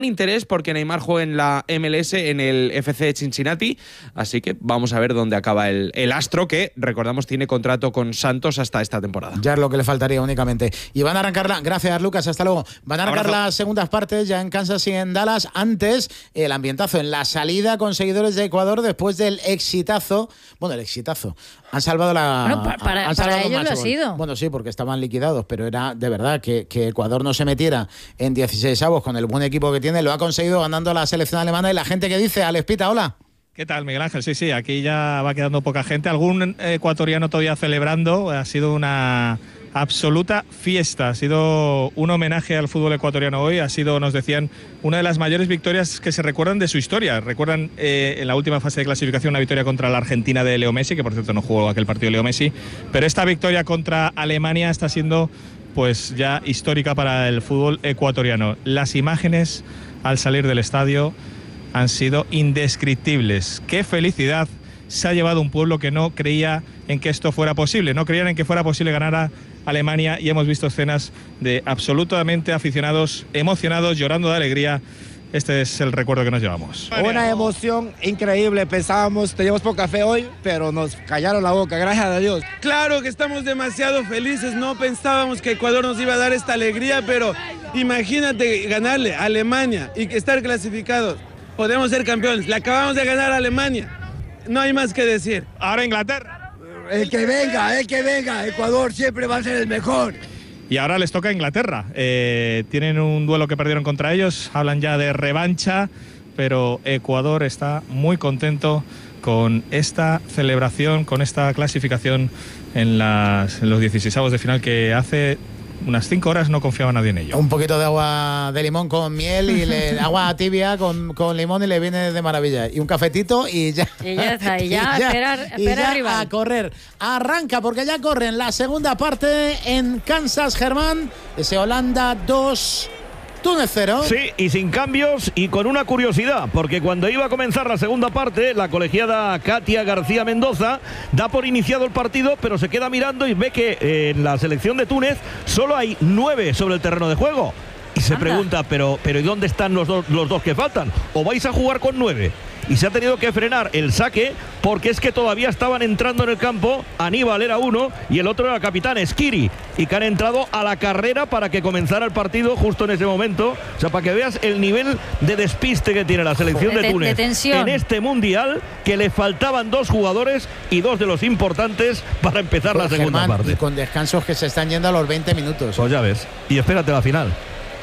interés porque Neymar juega en la MLS en el FC Cincinnati, así que vamos a ver dónde acaba el astro, que recordamos tiene contrato con Santos hasta esta temporada. Ya es lo que le faltaría únicamente. Y van a arrancar gracias Lucas, hasta luego. Van a arrancar las segundas partes ya en Kansas y en Dallas. Antes el ambientazo en la salida con seguidores de Ecuador después del exitazo. Bueno, el exitazo. Han salvado la... Bueno, para ellos lo ha sido. Bueno, sí, porque estaban liquidados, pero era de verdad que Ecuador no se metiera en 16avos con el buen equipo que tiene. Lo ha conseguido ganando la selección alemana. Y la gente que dice, Alex Pita, hola. ¿Qué tal, Miguel Ángel? Sí, aquí ya va quedando poca gente. Algún ecuatoriano todavía celebrando. Ha sido una absoluta fiesta. Ha sido un homenaje al fútbol ecuatoriano hoy. Ha sido, nos decían, una de las mayores victorias que se recuerdan de su historia. Recuerdan en la última fase de clasificación una victoria contra la Argentina de Leo Messi, que por cierto no jugó aquel partido de Leo Messi. Pero esta victoria contra Alemania está siendo pues ya histórica para el fútbol ecuatoriano. Las imágenes al salir del estadio han sido indescriptibles. ¡Qué felicidad se ha llevado un pueblo que no creía en que esto fuera posible! No creían en que fuera posible ganar a Alemania, y hemos visto escenas de absolutamente aficionados emocionados, llorando de alegría. Este es el recuerdo que nos llevamos. Una emoción increíble. Pensábamos, teníamos poca fe hoy, pero nos callaron la boca, gracias a Dios. Claro que estamos demasiado felices, no pensábamos que Ecuador nos iba a dar esta alegría, pero imagínate ganarle a Alemania y estar clasificados. Podemos ser campeones, le acabamos de ganar a Alemania, no hay más que decir. Ahora Inglaterra. El que venga, Ecuador siempre va a ser el mejor. Y ahora les toca a Inglaterra. Tienen un duelo que perdieron contra ellos, hablan ya de revancha, pero Ecuador está muy contento con esta celebración, con esta clasificación en los 16avos de final, que hace unas 5 horas no confiaba nadie en ello. Un poquito de agua de limón con miel y agua tibia con limón y le viene de maravilla. Y un cafetito y ya. Y ya está, y ya espera arriba. A correr. Arranca porque ya corren la segunda parte en Kansas, Germán. Ese Holanda 2... Túnez 0. Sí, y sin cambios y con una curiosidad, porque cuando iba a comenzar la segunda parte, la colegiada Katia García Mendoza da por iniciado el partido, pero se queda mirando y ve que en la selección de Túnez solo hay 9 sobre el terreno de juego. Y se pregunta, pero ¿y dónde están los dos que faltan? ¿O vais a jugar con 9? Y se ha tenido que frenar el saque porque es que todavía estaban entrando en el campo. Aníbal era uno y el otro era el capitán Esquiri, y que han entrado a la carrera para que comenzara el partido justo en ese momento. O sea, para que veas el nivel de despiste que tiene la selección de Túnez en este mundial, que le faltaban 2 jugadores y 2 de los importantes para empezar la segunda parte. Y con descansos que se están yendo a los 20 minutos. Pues ya ves. Y espérate la final.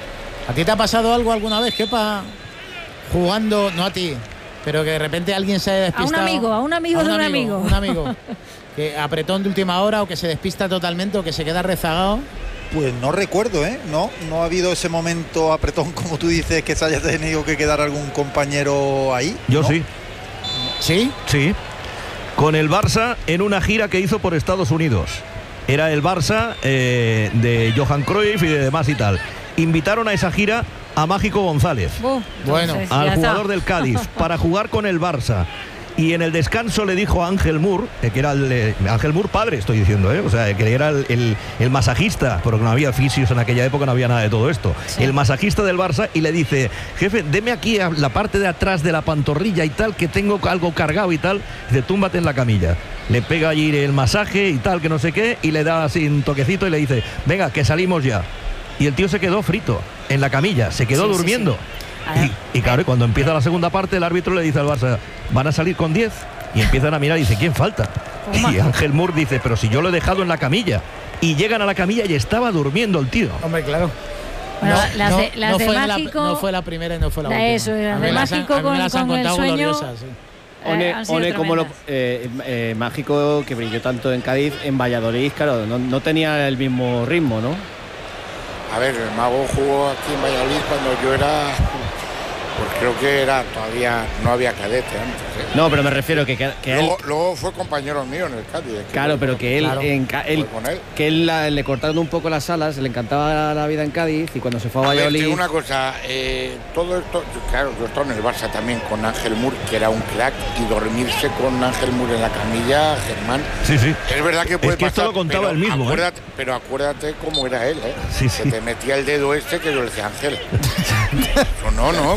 ¿A ti te ha pasado algo alguna vez, Kepa, jugando, no a ti, pero que de repente alguien se haya despistado? A un amigo de un amigo. Un amigo que apretón de última hora, o que se despista totalmente, o que se queda rezagado. Pues no recuerdo, no ha habido ese momento apretón, como tú dices, que se haya tenido que quedar algún compañero ahí. Yo ¿no? sí. ¿Sí? Sí. Con el Barça en una gira que hizo por Estados Unidos. Era el Barça de Johan Cruyff y de demás y tal. Invitaron a esa gira a Mágico González, al jugador del Cádiz, para jugar con el Barça. Y en el descanso le dijo a Ángel Moore, que era Ángel Moore padre, estoy diciendo, o sea, que era el masajista, porque no había fisios en aquella época, no había nada de todo esto. Sí. El masajista del Barça, y le dice: jefe, deme aquí a la parte de atrás de la pantorrilla y tal, que tengo algo cargado y tal. Dice: túmbate en la camilla. Le pega allí el masaje y tal, que no sé qué, y le da así un toquecito y le dice: venga, que salimos ya. Y el tío se quedó frito en la camilla, se quedó durmiendo. Sí. Y claro, cuando empieza la segunda parte, el árbitro le dice al Barça: van a salir con 10. Y empiezan a mirar y dice: ¿quién falta? Y Ángel Moore dice: pero si yo lo he dejado en la camilla. Y llegan a la camilla y estaba durmiendo el tío. Hombre, claro. Bueno, las de Mágico... no fue la primera y no fue la última. Eso, las de Mágico con el sueño... One como Mágico, que brilló tanto en Cádiz, en Valladolid, claro, no tenía el mismo ritmo, ¿no? A ver, el Mago jugó aquí en Valladolid cuando yo era Pues creo que todavía no había cadete antes, ¿eh? No, pero me refiero que luego fue compañero mío en el Cádiz. Claro, pero que él le cortaron un poco las alas, le encantaba la vida en Cádiz y cuando se fue a Valladolid... Digo una cosa, todo esto, claro, yo estaba en el Barça también con Ángel Mur, que era un crack, y dormirse con Ángel Mur en la camilla, Germán... Sí. Es verdad que puede pasar, esto lo contaba él mismo, pero acuérdate cómo era él, ¿eh? Sí. Que te metía el dedo que yo le decía, Ángel. No,